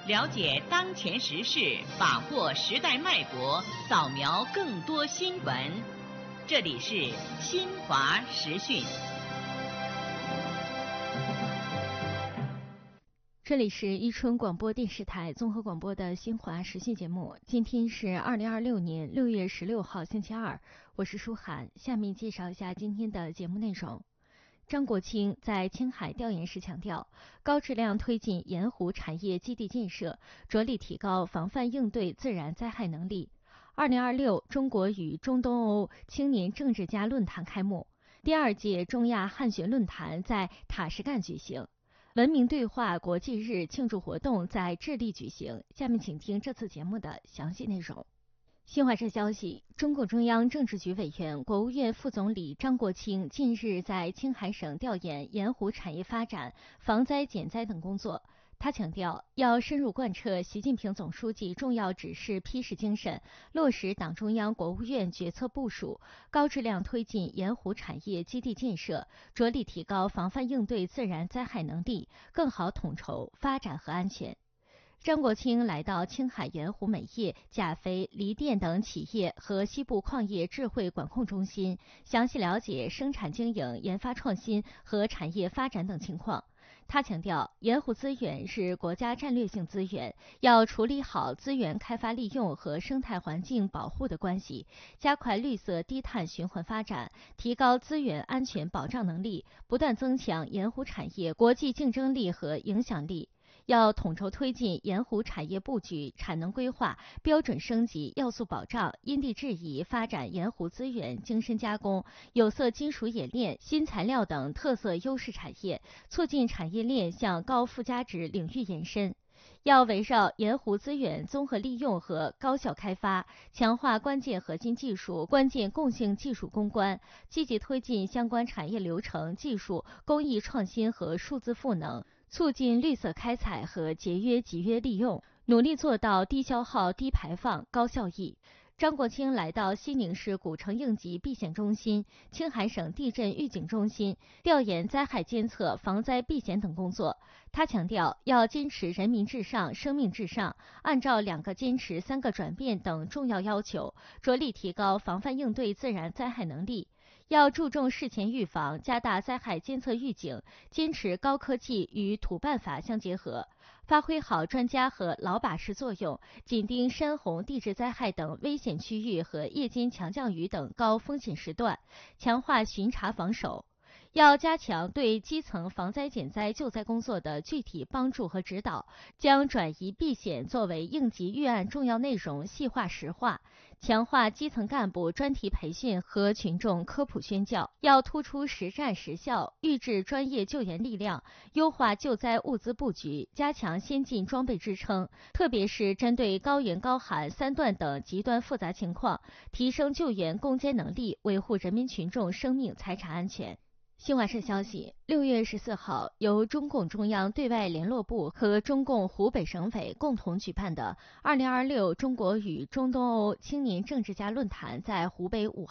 了解当前时事，把握时代脉搏，扫描更多新闻。这里是新华时讯。 这里是伊春广播电视台综合广播的新华时讯节目。今天是2026年6月16号星期二，我是舒涵。下面介绍一下今天的节目内容。张国清在青海调研时强调，高质量推进盐湖产业基地建设，着力提高防范应对自然灾害能力。2026中国与中东欧青年政治家论坛开幕，第2届中亚汉学论坛在塔什干举行。文明对话国际日庆祝活动在智利举行。下面请听这次节目的详细内容。新华社消息，中共中央政治局委员、国务院副总理张国清近日在青海省调研盐湖产业发展、防灾减灾等工作。他强调，要深入贯彻习近平总书记重要指示批示精神，落实党中央、国务院决策部署，高质量推进盐湖产业基地建设，着力提高防范应对自然灾害能力，更好统筹发展和安全。张国清来到青海盐湖镁业、钾肥、锂电等企业和西部矿业智慧管控中心，详细了解生产经营、研发创新和产业发展等情况。他强调，盐湖资源是国家战略性资源，要处理好资源开发利用和生态环境保护的关系，加快绿色低碳循环发展，提高资源安全保障能力，不断增强盐湖产业国际竞争力和影响力。要统筹推进盐湖产业布局、产能规划、标准升级、要素保障，因地制宜发展盐湖资源、精深加工、有色金属冶炼、新材料等特色优势产业，促进产业链向高附加值领域延伸。要围绕盐湖资源综合利用和高效开发，强化关键核心技术、关键共性技术攻关，积极推进相关产业流程、技术、工艺创新和数字赋能，促进绿色开采和节约集约利用，努力做到低消耗、低排放、高效益。张国清来到西宁市古城应急避险中心、青海省地震预警中心，调研灾害监测、防灾避险等工作。他强调，要坚持人民至上、生命至上，按照2个坚持、3个转变等重要要求，着力提高防范应对自然灾害能力。要注重事前预防，加大灾害监测预警，坚持高科技与土办法相结合，发挥好专家和老把式作用，紧盯山洪、地质灾害等危险区域和夜间强降雨等高风险时段，强化巡查防守。要加强对基层防灾减灾救灾工作的具体帮助和指导，将转移避险作为应急预案重要内容细化实化，强化基层干部专题培训和群众科普宣教。要突出实战实效，预制专业救援力量，优化救灾物资布局，加强先进装备支撑，特别是针对高原高寒、3段等极端复杂情况，提升救援攻坚能力，维护人民群众生命财产安全。新华社消息，6月14号，由中共中央对外联络部和中共湖北省委共同举办的2026中国与中东欧青年政治家论坛在湖北武汉